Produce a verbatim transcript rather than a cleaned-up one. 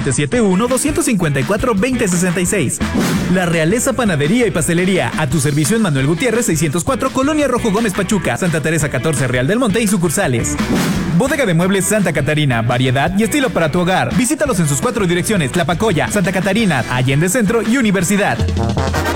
siete siete uno, dos cinco cuatro, dos cero seis seis. La Realeza Panadería y Pastelería, a tu servicio en Manuel Gutiérrez seiscientos cuatro, Colonia Rojo Gómez Pachuca, Santa Teresa catorce, Real del Monte y sucursales. Bodega de Muebles Santa Catarina, variedad y estilo para tu hogar. Visítalos en sus cuatro direcciones: Tlapacoya, Santa Catarina, Allende Centro y Universidad.